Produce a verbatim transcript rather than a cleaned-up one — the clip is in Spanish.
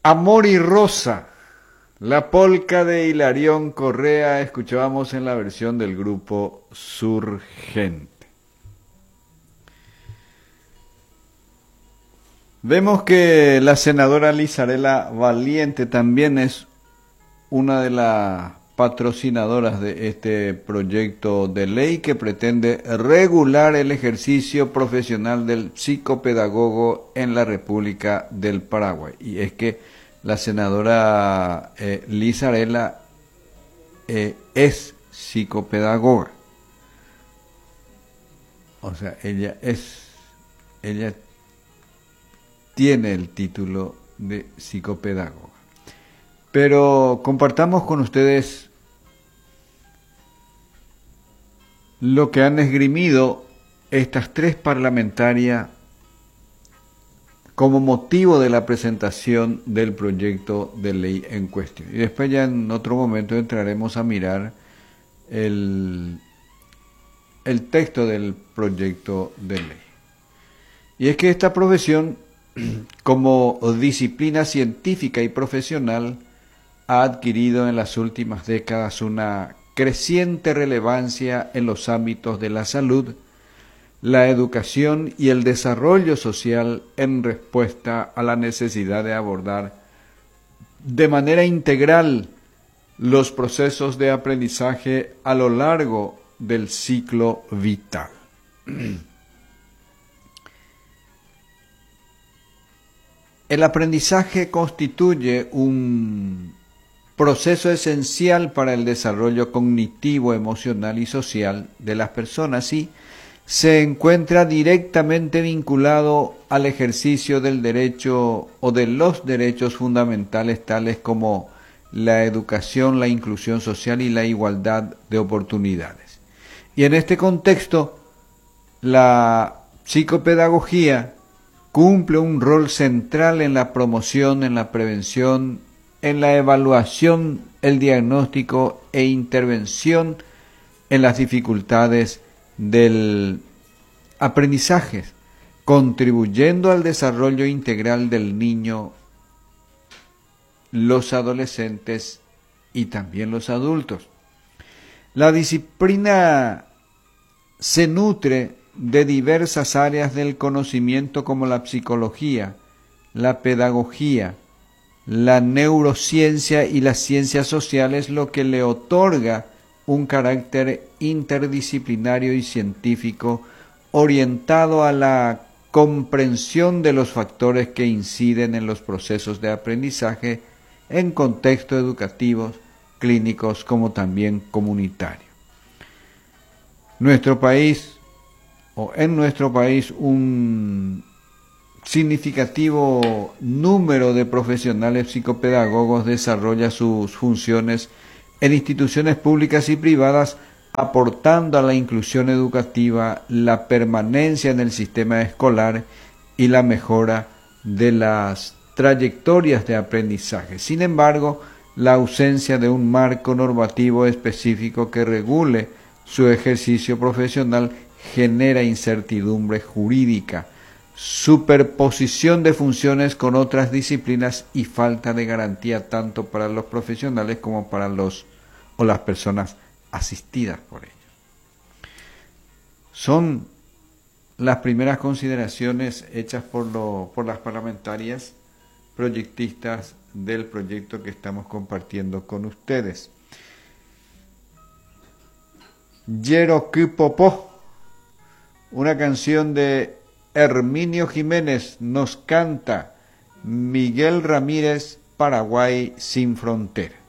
Amor y Rosa, la polca de Hilarión Correa, escuchábamos en la versión del grupo Surgente. Vemos que la senadora Lizarela Valiente también es una de las patrocinadoras de este proyecto de ley que pretende regular el ejercicio profesional del psicopedagogo en la República del Paraguay. Y es que la senadora eh, Lizarela eh, es psicopedagoga. O sea, ella es, ella tiene el título de psicopedagoga. Pero compartamos con ustedes lo que han esgrimido estas tres parlamentarias como motivo de la presentación del proyecto de ley en cuestión. Y después ya en otro momento entraremos a mirar el, el texto del proyecto de ley. Y es que esta profesión, como disciplina científica y profesional, ha adquirido en las últimas décadas una creciente relevancia en los ámbitos de la salud, la educación y el desarrollo social en respuesta a la necesidad de abordar de manera integral los procesos de aprendizaje a lo largo del ciclo vital. El aprendizaje constituye un proceso esencial para el desarrollo cognitivo, emocional y social de las personas y se encuentra directamente vinculado al ejercicio del derecho o de los derechos fundamentales tales como la educación, la inclusión social y la igualdad de oportunidades. Y en este contexto, la psicopedagogía cumple un rol central en la promoción, en la prevención, en la evaluación, el diagnóstico e intervención en las dificultades del aprendizaje, contribuyendo al desarrollo integral del niño, los adolescentes y también los adultos. La disciplina se nutre de diversas áreas del conocimiento como la psicología, la pedagogía, la neurociencia y las ciencias sociales, lo que le otorga un carácter interdisciplinario y científico orientado a la comprensión de los factores que inciden en los procesos de aprendizaje en contextos educativos, clínicos como también comunitarios. Nuestro país, o en nuestro país, un significativo número de profesionales psicopedagogos desarrolla sus funciones en instituciones públicas y privadas, aportando a la inclusión educativa, la permanencia en el sistema escolar y la mejora de las trayectorias de aprendizaje. Sin embargo, la ausencia de un marco normativo específico que regule su ejercicio profesional genera incertidumbre jurídica, superposición de funciones con otras disciplinas y falta de garantía tanto para los profesionales como para los o las personas asistidas por ellos. Son las primeras consideraciones hechas por, lo, por las parlamentarias proyectistas del proyecto que estamos compartiendo con ustedes. Yero Kipopó, una canción de Herminio Jiménez, nos canta Miguel Ramírez, Paraguay sin frontera.